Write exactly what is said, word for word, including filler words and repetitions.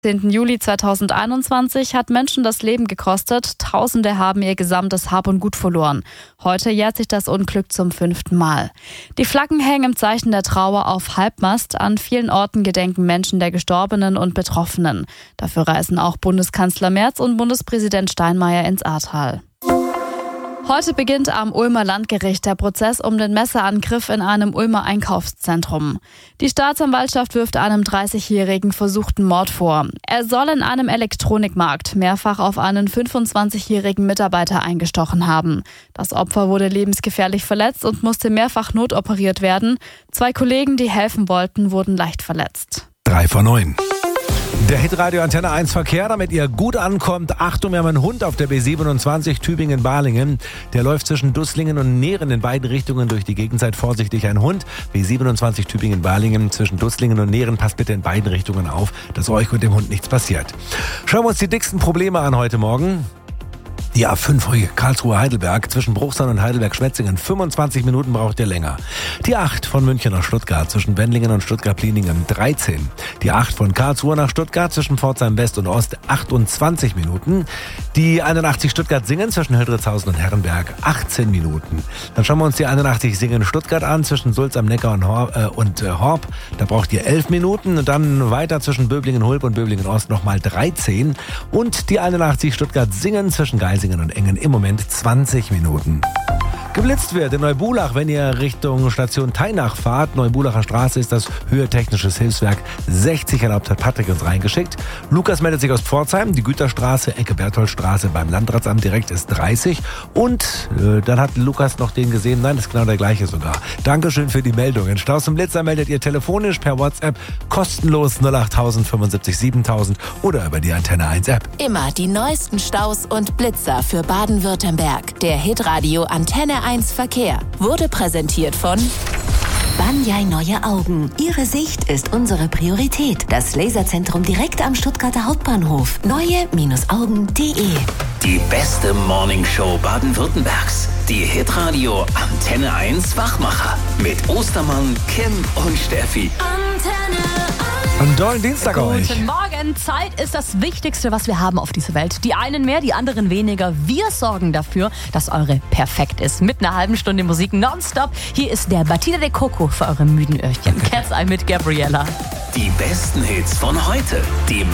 zehnten Juli zweitausendeinundzwanzig hat Menschen das Leben gekostet. Tausende haben ihr gesamtes Hab und Gut verloren. Heute jährt sich das Unglück zum fünften Mal. Die Flaggen hängen im Zeichen der Trauer auf Halbmast. An vielen Orten gedenken Menschen der Gestorbenen und Betroffenen. Dafür reisen auch Bundeskanzler Merz und Bundespräsident Steinmeier ins Ahrtal. Heute beginnt am Ulmer Landgericht der Prozess um den Messerangriff in einem Ulmer Einkaufszentrum. Die Staatsanwaltschaft wirft einem dreißigjährigen versuchten Mord vor. Er soll in einem Elektronikmarkt mehrfach auf einen fünfundzwanzigjährigen Mitarbeiter eingestochen haben. Das Opfer wurde lebensgefährlich verletzt und musste mehrfach notoperiert werden. Zwei Kollegen, die helfen wollten, wurden leicht verletzt. Drei vor neun. Der Hitradio Antenne eins Verkehr, damit ihr gut ankommt. Achtung, wir haben einen Hund auf der B siebenundzwanzig Tübingen-Balingen. Der läuft zwischen Dusslingen und Nehren in beiden Richtungen durch die Gegend. Seid vorsichtig, ein Hund. B siebenundzwanzig Tübingen-Balingen zwischen Dusslingen und Nehren. Passt bitte in beiden Richtungen auf, dass euch und dem Hund nichts passiert. Schauen wir uns die dicksten Probleme an heute Morgen. Die A fünf Karlsruhe-Heidelberg zwischen Bruchsal und Heidelberg-Schwetzingen. fünfundzwanzig Minuten braucht ihr länger. Die acht von München nach Stuttgart zwischen Wendlingen und Stuttgart-Pliningen. dreizehn. Die acht von Karlsruhe nach Stuttgart zwischen Pforzheim West und Ost. achtundzwanzig Minuten. Die einundachtzig Stuttgart-Singen zwischen Hildritzhausen und Herrenberg. achtzehn Minuten. Dann schauen wir uns die einundachtzig Singen-Stuttgart an zwischen Sulz am Neckar und, Hor- äh, und äh, Horb. Da braucht ihr elf Minuten. Und dann weiter zwischen Böblingen-Hulb und Böblingen-Ost nochmal dreizehn. Und die einundachtzig Stuttgart-Singen zwischen Geisingen und Engen im Moment zwanzig Minuten. Geblitzt wird in Neubulach, wenn ihr Richtung Station Teinach fahrt. Neubulacher Straße ist das Höhe-Technisches Hilfswerk sechzig erlaubt, hat Patrick uns reingeschickt. Lukas meldet sich aus Pforzheim. Die Güterstraße, Ecke Bertholdstraße beim Landratsamt direkt ist dreißig. Und äh, dann hat Lukas noch den gesehen. Nein, das ist genau der gleiche sogar. Dankeschön für die Meldungen. Staus und Blitzer meldet ihr telefonisch per WhatsApp kostenlos null acht null null fünfundsiebzig siebentausend oder über die Antenne eins App. Immer die neuesten Staus und Blitzer für Baden-Württemberg. Der Hitradio Antenne eins Verkehr wurde präsentiert von Banyai Neue Augen. Ihre Sicht ist unsere Priorität. Das Laserzentrum direkt am Stuttgarter Hauptbahnhof. neue Augen punkt de. Die beste Morningshow Baden-Württembergs. Die Hitradio Antenne eins Wachmacher. Mit Ostermann, Kim und Steffi. Antenne Einen tollen Dienstag euch. Guten Morgen. Zeit ist das Wichtigste, was wir haben auf dieser Welt. Die einen mehr, die anderen weniger. Wir sorgen dafür, dass eure perfekt ist. Mit einer halben Stunde Musik nonstop. Hier ist der Batida de Coco für eure müden Öhrchen. Cat's Eye mit Gabriella. Die besten Hits von heute. Die